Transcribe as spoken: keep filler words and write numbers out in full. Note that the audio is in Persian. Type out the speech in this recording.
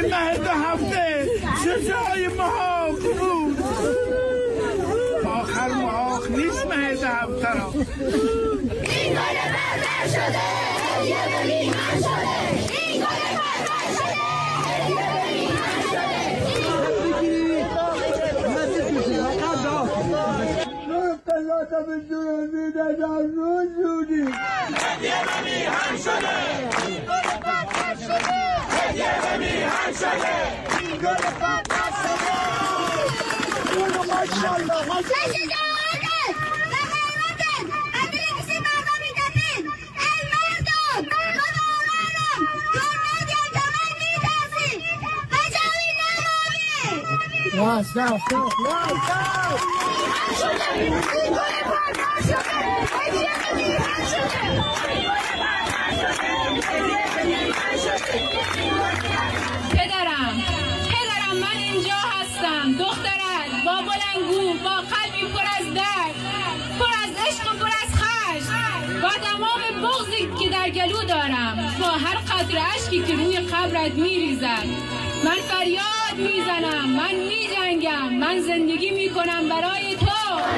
مهد هفته شجاعی محاق بود، آخر محاق نیست مهد هفته را. این گل بربر شده هدیه به میهن شده، این گل بربر شده هدیه به میهن شده. قلات به جنوبی در روز جودی هدیه به میهن شده، هدیه به میهن شده، این گل بربر شده. ماشاءالله ماشاءالله Wow, stop, stop, wow, stop! پدرم، پدرم من اینجا هستم، دخترت با بلندگو، با قلبی پر از درد، پر از عشق و پر از خشم، با تمام بغضی که در گلو دارم، با هر قطره اشکی که روی قبرت میریزد. من فریاد میزنم، من میجنگم، من زندگی میکنم برای تو.